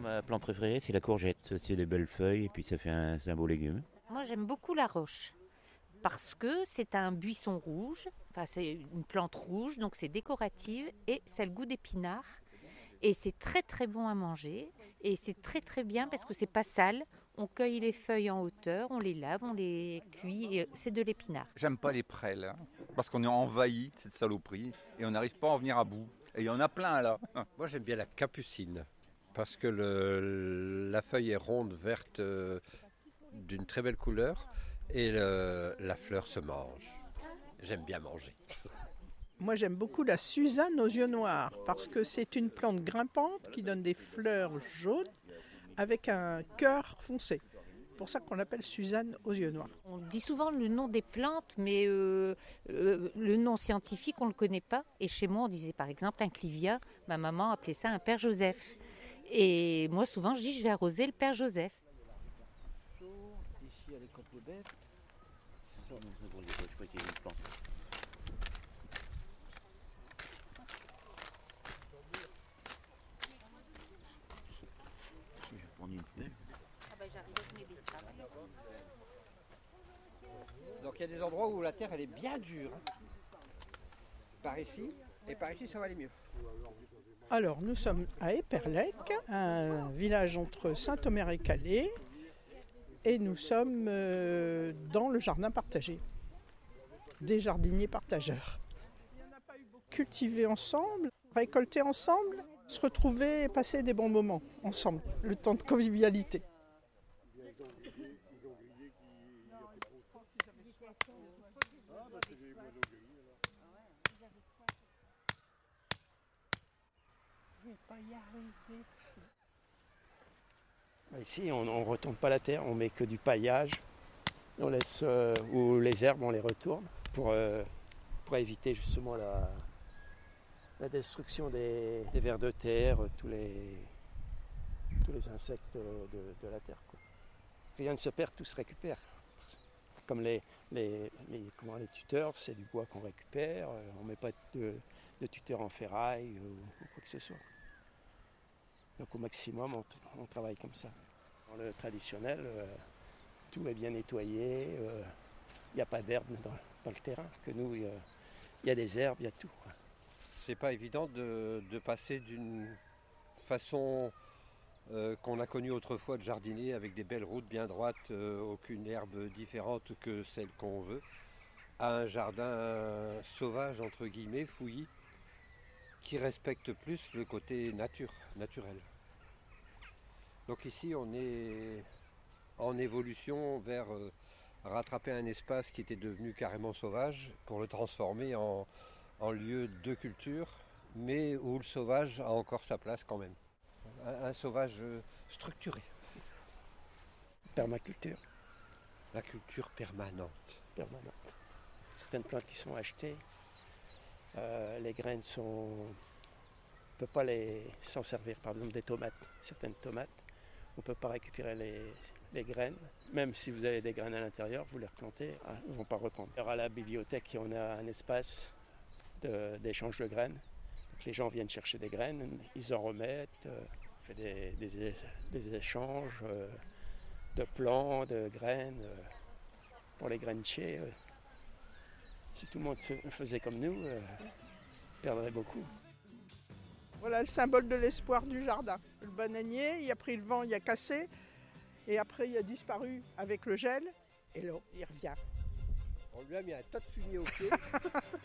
Ma plante préférée, c'est la courgette. C'est des belles feuilles et puis c'est un beau légume. Moi, j'aime beaucoup la roche parce que c'est un buisson rouge, enfin c'est une plante rouge, donc c'est décorative et ça a le goût d'épinard. Et c'est très très bon à manger et c'est très très bien parce que c'est pas sale. On cueille les feuilles en hauteur, on les lave, on les cuit et c'est de l'épinard. J'aime pas les prêles, hein, parce qu'on est envahi de cette saloperie et on n'arrive pas à en venir à bout. Et il y en a plein là. Moi j'aime bien la capucine, parce que la feuille est ronde, verte, d'une très belle couleur, et la fleur se mange. J'aime bien manger. Moi, j'aime beaucoup la Suzanne aux yeux noirs parce que c'est une plante grimpante qui donne des fleurs jaunes avec un cœur foncé. C'est pour ça qu'on l'appelle Suzanne aux yeux noirs. On dit souvent le nom des plantes, mais le nom scientifique, on ne le connaît pas. Et chez moi, on disait par exemple un clivia. Ma maman appelait ça un père Joseph. Et moi, souvent, je dis je vais arroser le père Joseph. Ici, elle est contre les bêtes. Je vais prendre une pelle. Donc il y a des endroits où la terre elle est bien dure. Par ici, et par ici ça va aller mieux. Alors, nous sommes à Éperlec, un village entre Saint-Omer et Calais, et nous sommes dans le jardin partagé, des jardiniers partageurs. Cultiver ensemble, récolter ensemble, se retrouver et passer des bons moments ensemble, le temps de convivialité. Ici, on ne retourne pas la terre, on met que du paillage. On laisse, ou les herbes, on les retourne pour éviter justement la destruction des vers de terre, tous les insectes de la terre, quoi. Rien ne se perd, tout se récupère. Comme les tuteurs, c'est du bois qu'on récupère, on ne met pas de tuteurs en ferraille ou quoi que ce soit. Donc au maximum, on travaille comme ça. Dans le traditionnel, tout est bien nettoyé, il n'y a pas d'herbe dans le terrain. Que nous, il y a des herbes, il y a tout, quoi. C'est pas évident de passer d'une façon qu'on a connue autrefois de jardiner avec des belles routes bien droites, aucune herbe différente que celle qu'on veut, à un jardin sauvage, entre guillemets, fouillis, qui respecte plus le côté naturel. Donc ici on est en évolution vers rattraper un espace qui était devenu carrément sauvage pour le transformer en lieu de culture, mais où le sauvage a encore sa place quand même. Un sauvage structuré. Permaculture. La culture permanente. Certaines plantes qui sont achetées, les graines sont... On ne peut pas s'en servir, par exemple des tomates. Certaines tomates, on ne peut pas récupérer les graines. Même si vous avez des graines à l'intérieur, vous les replantez, ils ne vont pas reprendre. Alors à la bibliothèque, on a un espace d'échange de graines. Donc les gens viennent chercher des graines, ils en remettent, on fait des échanges de plants, de graines. Pour les grainiers, si tout le monde faisait comme nous, on perdrait beaucoup. Voilà le symbole de l'espoir du jardin. Le bananier, il a pris le vent, il a cassé, et après il a disparu avec le gel, et là, il revient. On lui a mis un tas de fumier au pied.